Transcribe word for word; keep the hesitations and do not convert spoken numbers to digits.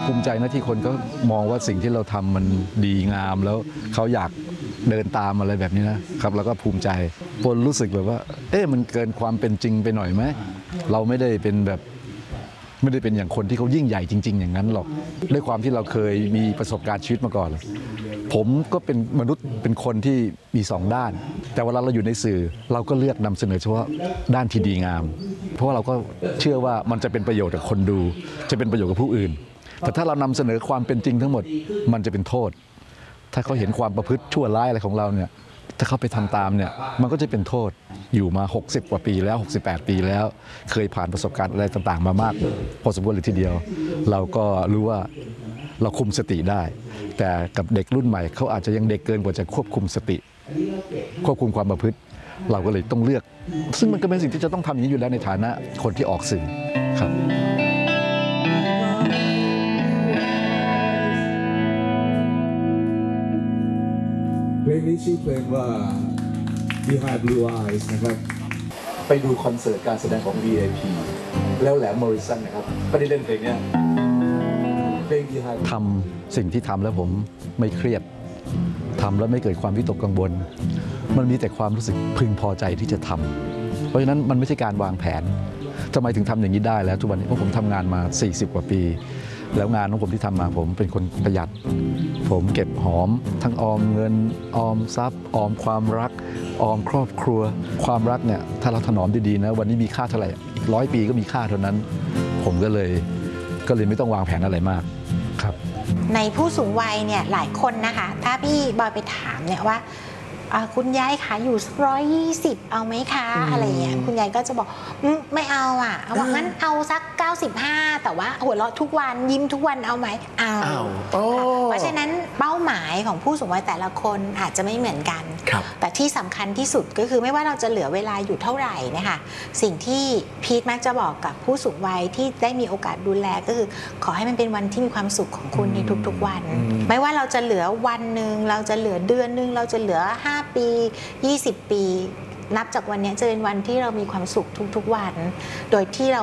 ภูมิใจนะที่คนก็มองว่าสิ่งที่เราทำมันดีงามแล้วเขาอยากเดินตามอะไรแบบนี้นะครับแล้วก็ภูมิใจปนรู้สึกแบบว่าเอ๊ะมันเกินความเป็นจริงไปหน่อยไหมเราไม่ได้เป็นแบบไม่ได้เป็นอย่างคนที่เขายิ่งใหญ่จริงๆอย่างนั้นหรอกด้วยความที่เราเคยมีประสบการณ์ชีวิตมาก่อนผมก็เป็นมนุษย์เป็นคนที่มีสองด้านแต่เวลาเราอยู่ในสื่อเราก็เลือกนำเสนอเฉพาะด้านที่ดีงามเพราะว่าเราก็เชื่อว่ามันจะเป็นประโยชน์กับคนดูจะเป็นประโยชน์กับผู้อื่นแต่ถ้าเรานำเสนอความเป็นจริงทั้งหมดมันจะเป็นโทษถ้าเขาเห็นความประพฤติชั่วร้ายอะไรของเราเนี่ยถ้าเขาไปทำตามเนี่ยมันก็จะเป็นโทษอยู่มาหกสิบกว่าปีแล้วหกสิบแปดปีแล้วเคยผ่านประสบการณ์อะไรต่างๆมามากพอสมควรเลยทีเดียวเราก็รู้ว่าเราคุมสติได้แต่กับเด็กรุ่นใหม่เขาอาจจะยังเด็กเกินกว่าจะควบคุมสติควบคุมความประพฤติเราก็เลยต้องเลือกซึ่งมันก็เป็นสิ่งที่จะต้องทำอย่างนี้อยู่แล้วในฐานะคนที่ออกสื่อครับเพลงนี้ชื่อเพลงว่า Behind Blue Eyes นะครับไปดูคอนเสิร์ตการแสดงของ วี ไอ พี แล้วแหลมมอริสันนะครับไม่ได้เล่นเพลงนี้เพลง Behind ทำสิ่งที่ทำแล้วผมไม่เครียดทำแล้วไม่เกิดความวิตกกังวลมันมีแต่ความรู้สึกพึงพอใจที่จะทำเพราะฉะนั้นมันไม่ใช่การวางแผนทำไมถึงทำอย่างนี้ได้แล้วทุกวันนี้เพราะผมทำงานมาสี่สิบกว่าปีแล้วงานของผมที่ทำมาผมเป็นคนประหยัดผมเก็บหอมทั้งออมเงินออมทรัพย์ออมความรักออมครอบครัวความรักเนี่ยถ้าเราถนอมดีๆนะวันนี้มีค่าเท่าไหร่อีกร้อยปีก็มีค่าเท่านั้นผมก็เลยก็เลยไม่ต้องวางแผนอะไรมากครับในผู้สูงวัยเนี่ยหลายคนนะคะถ้าพี่บอยไปถามเนี่ยว่าคุณยายคะอยู่สักร้อยยี่สิบเอาไหมคะอะไรเงี้ยคุณยายก็จะบอกไม่เอาอ่ะเอาบอกงั้นเอาสักเก้าสิบห้าแต่ว่าหัวเราะทุกวันยิ้มทุกวันเอาไหมเอาเพราะฉะนั้นเป้าหมายของผู้สูงวัยแต่ละคนอาจจะไม่เหมือนกันแต่ที่สำคัญที่สุดก็คือไม่ว่าเราจะเหลือเวลาอยู่เท่าไหร่นะคะสิ่งที่พีทมักจะบอกกับผู้สูงวัยที่ได้มีโอกาสดูแลก็คือขอให้มันเป็นวันที่มีความสุขของคุณในทุกๆวันไม่ว่าเราจะเหลือวันหนึ่งเราจะเหลือเดือนหนึ่งเราจะเหลือห้าปียี่สิบปีนับจากวันนี้จะเป็นวันที่เรามีความสุขทุกๆวันโดยที่เรา